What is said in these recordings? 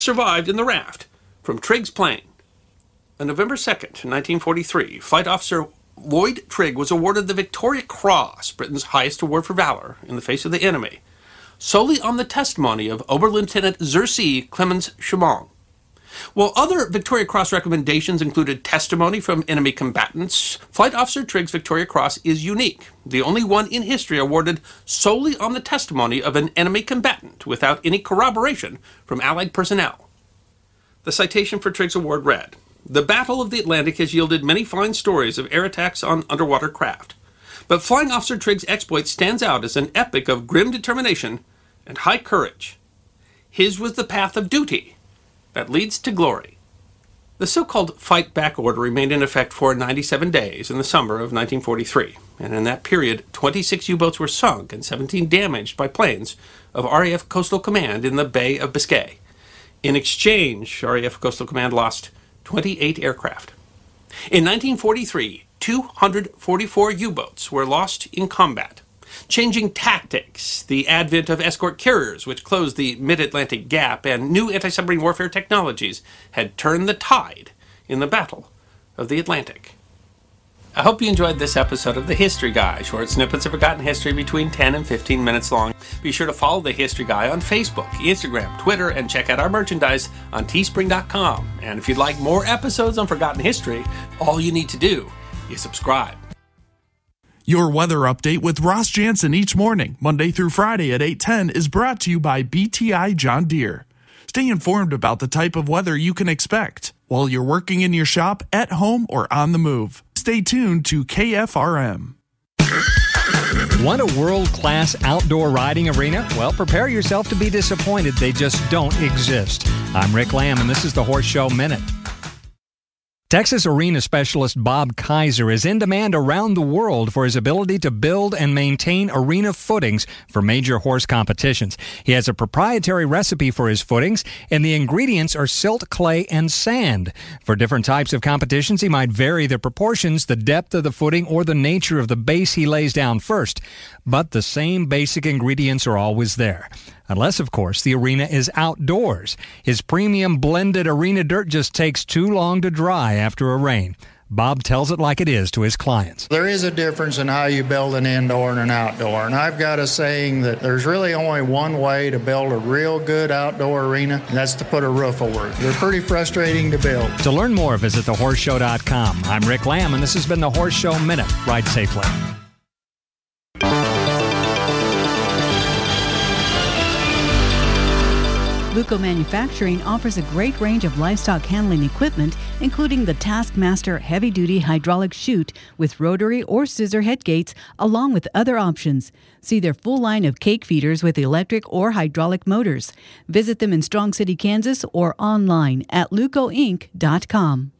survived in the raft from Triggs plane. On November 2nd, 1943, Flight Officer Lloyd Trigg was awarded the Victoria Cross, Britain's highest award for valor in the face of the enemy, solely on the testimony of Oberlieutenant zur See Clemens Schumong. While other Victoria Cross recommendations included testimony from enemy combatants, Flight Officer Trigg's Victoria Cross is unique, the only one in history awarded solely on the testimony of an enemy combatant without any corroboration from Allied personnel. The citation for Trigg's award read, "The Battle of the Atlantic has yielded many fine stories of air attacks on underwater craft, but Flying Officer Trigg's exploit stands out as an epic of grim determination and high courage. His was the path of duty that leads to glory." The so-called fight back order remained in effect for 97 days in the summer of 1943, and in that period, 26 U-boats were sunk and 17 damaged by planes of RAF Coastal Command in the Bay of Biscay. In exchange, RAF Coastal Command lost 28 aircraft. In 1943, 244 U-boats were lost in combat. Changing tactics, the advent of escort carriers, which closed the mid-Atlantic gap, and new anti-submarine warfare technologies had turned the tide in the Battle of the Atlantic. I hope you enjoyed this episode of The History Guy, short snippets of forgotten history between 10 and 15 minutes long. Be sure to follow The History Guy on Facebook, Instagram, Twitter, and check out our merchandise on teespring.com. And if you'd like more episodes on forgotten history, all you need to do is subscribe. Your weather update with Ross Jansen each morning, Monday through Friday at 8:10, is brought to you by BTI John Deere. Stay informed about the type of weather you can expect while you're working in your shop, at home, or on the move. Stay tuned to KFRM. Want a world-class outdoor riding arena? Well, prepare yourself to be disappointed. They just don't exist. I'm Rick Lamb, and this is the Horse Show Minute. Texas arena specialist Bob Kaiser is in demand around the world for his ability to build and maintain arena footings for major horse competitions. He has a proprietary recipe for his footings, and the ingredients are silt, clay, and sand. For different types of competitions, he might vary the proportions, the depth of the footing, or the nature of the base he lays down first. But the same basic ingredients are always there. Unless, of course, the arena is outdoors. His premium blended arena dirt just takes too long to dry after a rain. Bob tells it like it is to his clients. There is a difference in how you build an indoor and an outdoor. And I've got a saying that there's really only one way to build a real good outdoor arena, and that's to put a roof over it. They're pretty frustrating to build. To learn more, visit thehorseshow.com. I'm Rick Lamb, and this has been the Horse Show Minute. Ride safely. Luco Manufacturing offers a great range of livestock handling equipment, including the Taskmaster heavy-duty hydraulic chute with rotary or scissor head gates, along with other options. See their full line of cake feeders with electric or hydraulic motors. Visit them in Strong City, Kansas, or online at lucoinc.com.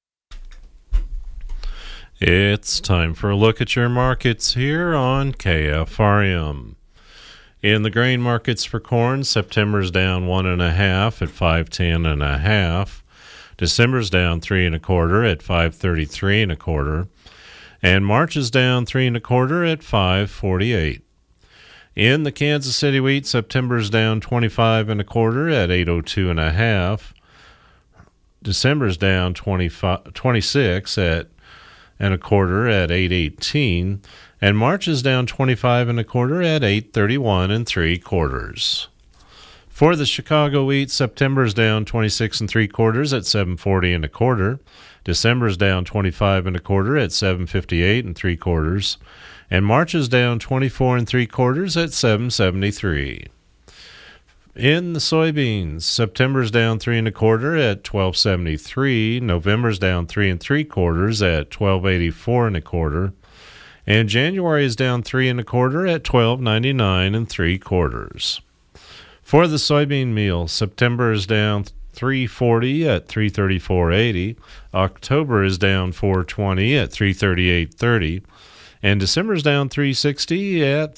It's time for a look at your markets here on KFRM. In the grain markets for corn, September's down 1.5 at 510.5. December's down 3 1/4 at 533 1/4, and March is down 3 1/4 at 548. In the Kansas City wheat, September's down 25 1/4 at 802.5. December's down 26 at 1/4 at 818. And March is down 25 1/4 at 831 3/4. For the Chicago wheat, September is down 26 3/4 at 740 1/4. December is down 25 1/4 at 758 3/4. And March is down 24 3/4 at 773. In the soybeans, September is down 3 1/4 at 1273. November is down 3 3/4 at 1284 1/4. And January is down 3 1/4 at 1299 3/4. For the soybean meal, September is down 340 at 334.80. October is down 420 at 338.30. And December is down 360 at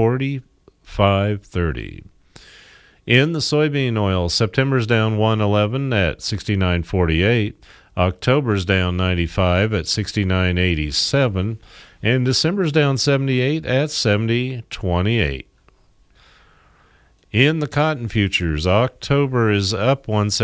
345.30. In the soybean oil, September is down 111 at 69.48. October is down 95 at 69.87. And December's down 78 at 70.28. In the cotton futures, October is up 1